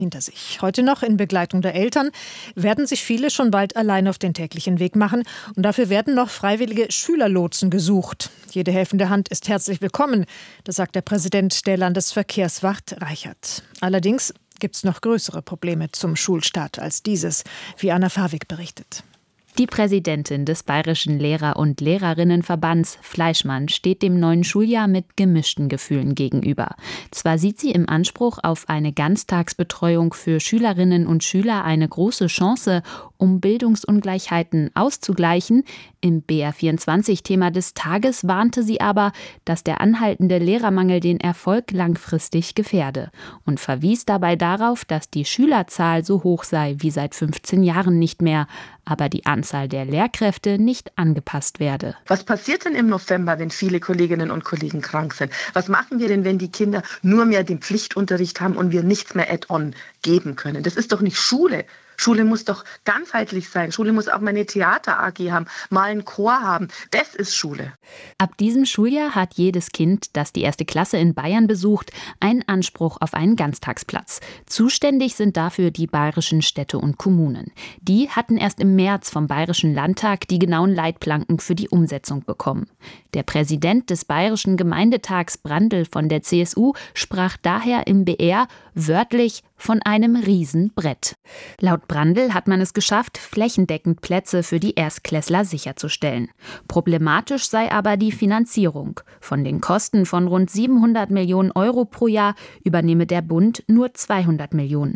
hinter sich. Heute noch in Begleitung der Eltern werden sich viele schon bald allein auf den täglichen Weg machen. Und dafür werden noch freiwillige Schülerlotsen gesucht. Jede helfende Hand ist herzlich willkommen, das sagt der Präsident der Landesverkehrswacht Reichert. Allerdings gibt es noch größere Probleme zum Schulstart als dieses, wie Anna Fawig berichtet. Die Präsidentin des Bayerischen Lehrer- und Lehrerinnenverbands, Fleischmann, steht dem neuen Schuljahr mit gemischten Gefühlen gegenüber. Zwar sieht sie im Anspruch auf eine Ganztagsbetreuung für Schülerinnen und Schüler eine große Chance, um Bildungsungleichheiten auszugleichen. Im BR24-Thema des Tages warnte sie aber, dass der anhaltende Lehrermangel den Erfolg langfristig gefährde und verwies dabei darauf, dass die Schülerzahl so hoch sei wie seit 15 Jahren nicht mehr, aber die Anzahl der Lehrkräfte nicht angepasst werde. Was passiert denn im November, wenn viele Kolleginnen und Kollegen krank sind? Was machen wir denn, wenn die Kinder nur mehr den Pflichtunterricht haben und wir nichts mehr add-on geben können? Das ist doch nicht Schule. Schule muss doch ganzheitlich sein. Schule muss auch mal eine Theater-AG haben, mal einen Chor haben. Das ist Schule. Ab diesem Schuljahr hat jedes Kind, das die 1. Klasse in Bayern besucht, einen Anspruch auf einen Ganztagsplatz. Zuständig sind dafür die bayerischen Städte und Kommunen. Die hatten erst im März vom Bayerischen Landtag die genauen Leitplanken für die Umsetzung bekommen. Der Präsident des Bayerischen Gemeindetags, Brandl von der CSU, sprach daher im BR wörtlich von einem Riesenbrett. Laut Brandl hat man es geschafft, flächendeckend Plätze für die Erstklässler sicherzustellen. Problematisch sei aber die Finanzierung. Von den Kosten von rund 700 Millionen Euro pro Jahr übernehme der Bund nur 200 Millionen.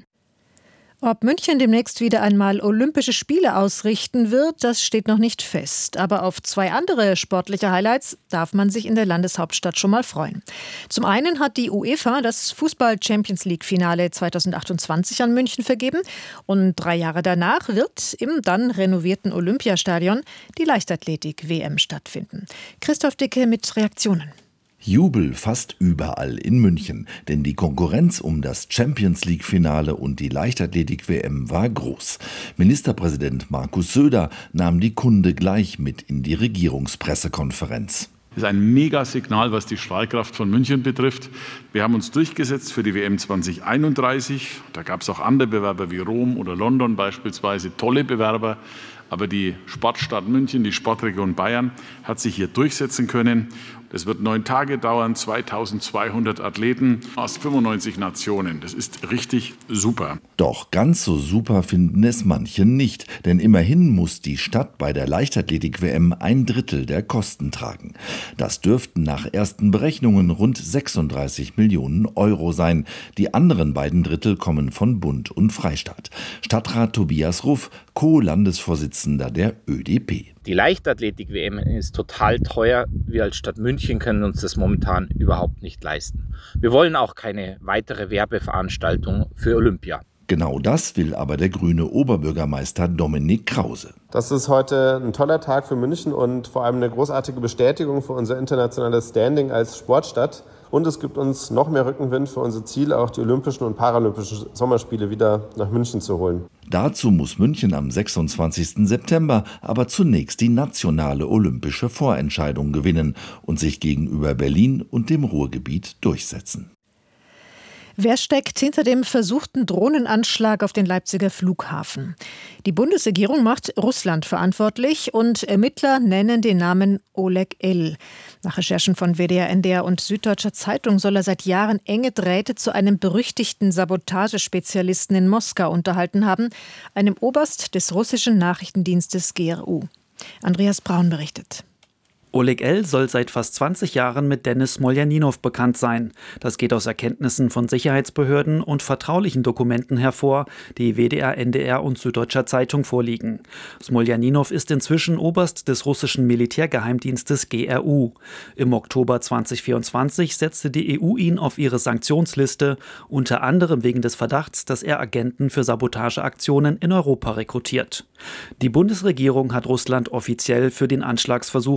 Ob München demnächst wieder einmal Olympische Spiele ausrichten wird, das steht noch nicht fest. Aber auf 2 andere sportliche Highlights darf man sich in der Landeshauptstadt schon mal freuen. Zum einen hat die UEFA das Fußball-Champions-League-Finale 2028 an München vergeben. Und 3 Jahre danach wird im dann renovierten Olympiastadion die Leichtathletik-WM stattfinden. Christoph Dicke mit Reaktionen. Jubel fast überall in München, denn die Konkurrenz um das Champions-League-Finale und die Leichtathletik-WM war groß. Ministerpräsident Markus Söder nahm die Kunde gleich mit in die Regierungspressekonferenz. Das ist ein Megasignal, was die Strahlkraft von München betrifft. Wir haben uns durchgesetzt für die WM 2031. Da gab es auch andere Bewerber wie Rom oder London beispielsweise, tolle Bewerber. Aber die Sportstadt München, die Sportregion Bayern, hat sich hier durchsetzen können. Es wird 9 Tage dauern, 2200 Athleten aus 95 Nationen. Das ist richtig super. Doch ganz so super finden es manche nicht. Denn immerhin muss die Stadt bei der Leichtathletik-WM 1/3 der Kosten tragen. Das dürften nach ersten Berechnungen rund 36 Millionen Euro sein. Die anderen beiden Drittel kommen von Bund und Freistaat. Stadtrat Tobias Ruff, Co-Landesvorsitzender der ÖDP. Die Leichtathletik-WM ist total teuer. Wir als Stadt München können uns das momentan überhaupt nicht leisten. Wir wollen auch keine weitere Werbeveranstaltung für Olympia. Genau das will aber der grüne Oberbürgermeister Dominik Krause. Das ist heute ein toller Tag für München und vor allem eine großartige Bestätigung für unser internationales Standing als Sportstadt. Und es gibt uns noch mehr Rückenwind für unser Ziel, auch die Olympischen und Paralympischen Sommerspiele wieder nach München zu holen. Dazu muss München am 26. September aber zunächst die nationale olympische Vorentscheidung gewinnen und sich gegenüber Berlin und dem Ruhrgebiet durchsetzen. Wer steckt hinter dem versuchten Drohnenanschlag auf den Leipziger Flughafen? Die Bundesregierung macht Russland verantwortlich und Ermittler nennen den Namen Oleg L. Nach Recherchen von WDR, NDR und Süddeutscher Zeitung soll er seit Jahren enge Drähte zu einem berüchtigten Sabotagespezialisten in Moskau unterhalten haben, einem Oberst des russischen Nachrichtendienstes GRU. Andreas Braun berichtet. Oleg L. soll seit fast 20 Jahren mit Dennis Smoljaninow bekannt sein. Das geht aus Erkenntnissen von Sicherheitsbehörden und vertraulichen Dokumenten hervor, die WDR, NDR und Süddeutscher Zeitung vorliegen. Smoljaninow ist inzwischen Oberst des russischen Militärgeheimdienstes GRU. Im Oktober 2024 setzte die EU ihn auf ihre Sanktionsliste, unter anderem wegen des Verdachts, dass er Agenten für Sabotageaktionen in Europa rekrutiert. Die Bundesregierung hat Russland offiziell für den Anschlagsversuch am Flughafen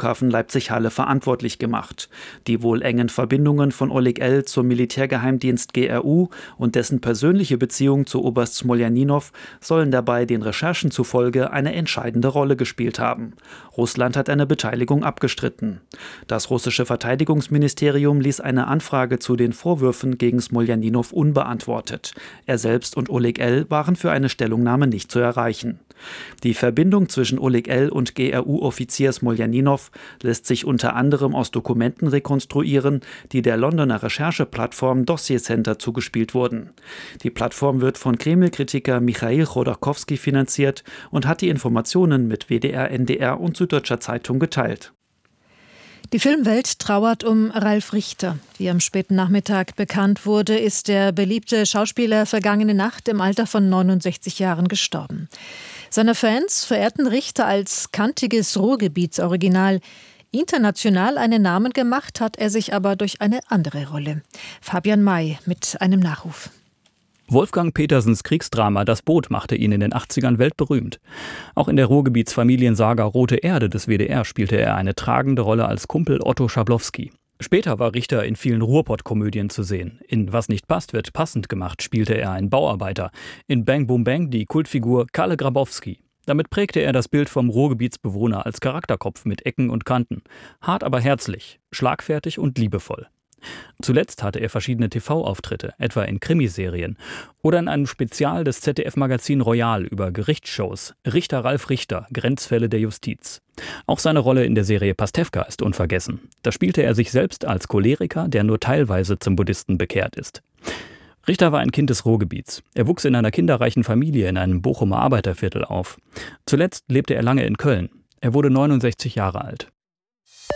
Flughafen Leipzig-Halle verantwortlich gemacht. Die wohl engen Verbindungen von Oleg L. zum Militärgeheimdienst GRU und dessen persönliche Beziehung zu Oberst Smoljaninow sollen dabei den Recherchen zufolge eine entscheidende Rolle gespielt haben. Russland hat eine Beteiligung abgestritten. Das russische Verteidigungsministerium ließ eine Anfrage zu den Vorwürfen gegen Smoljaninow unbeantwortet. Er selbst und Oleg L. waren für eine Stellungnahme nicht zu erreichen. Die Verbindung zwischen Oleg L. und GRU-Offizier Smoljaninow lässt sich unter anderem aus Dokumenten rekonstruieren, die der Londoner Rechercheplattform Dossier Center zugespielt wurden. Die Plattform wird von Kreml-Kritiker Michail Chodorkowski finanziert und hat die Informationen mit WDR, NDR und Süddeutscher Zeitung geteilt. Die Filmwelt trauert um Ralf Richter. Wie am späten Nachmittag bekannt wurde, ist der beliebte Schauspieler vergangene Nacht im Alter von 69 Jahren gestorben. Seine Fans verehrten Richter als kantiges Ruhrgebietsoriginal. International einen Namen gemacht hat er sich aber durch eine andere Rolle. Fabian May mit einem Nachruf. Wolfgang Petersens Kriegsdrama Das Boot machte ihn in den 80ern weltberühmt. Auch in der Ruhrgebietsfamiliensaga Rote Erde des WDR spielte er eine tragende Rolle als Kumpel Otto Schablowski. Später war Richter in vielen Ruhrpott-Komödien zu sehen. In Was nicht passt, wird passend gemacht spielte er einen Bauarbeiter. In Bang Boom Bang die Kultfigur Kalle Grabowski. Damit prägte er das Bild vom Ruhrgebietsbewohner als Charakterkopf mit Ecken und Kanten. Hart aber herzlich, schlagfertig und liebevoll. Zuletzt hatte er verschiedene TV-Auftritte, etwa in Krimiserien oder in einem Spezial des ZDF-Magazin Royal über Gerichtsshows Richter Ralf Richter, Grenzfälle der Justiz. Auch seine Rolle in der Serie Pastewka ist unvergessen. Da spielte er sich selbst als Choleriker, der nur teilweise zum Buddhisten bekehrt ist. Richter war ein Kind des Ruhrgebiets. Er wuchs in einer kinderreichen Familie in einem Bochumer Arbeiterviertel auf. Zuletzt lebte er lange in Köln. Er wurde 69 Jahre alt.